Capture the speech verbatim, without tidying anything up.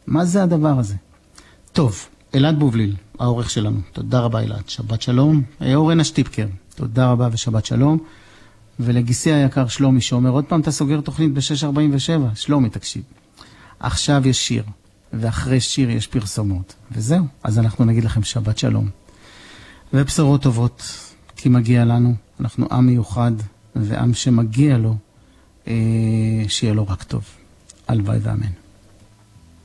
מה זה הדבר הזה? טוב, אלעד בובליל, העורך שלנו. תודה רבה אלעד, שבת שלום. אורן השטיפקר, תודה רבה ושבת שלום. ולגיסי היקר שלומי שאומר, עוד פעם אתה סוגר תוכנית ב-שש ארבעים ושבע? שלומי, תקשיב. עכשיו יש שיר, ואחרי שיר יש פרסומות. וזהו, אז אנחנו נגיד לכם שבת שלום. ובשורות טובות, כי מגיע לנו. אנחנו עם מיוחד, ועם שמגיע לו, אה, שיהיה לו רק טוב. הלוואי ואמן.